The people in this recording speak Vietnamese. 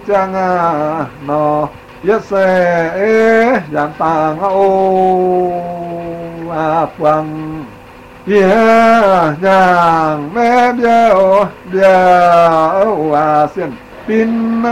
chang no yes yang tang o quang yang mẹ biao biao xiên pin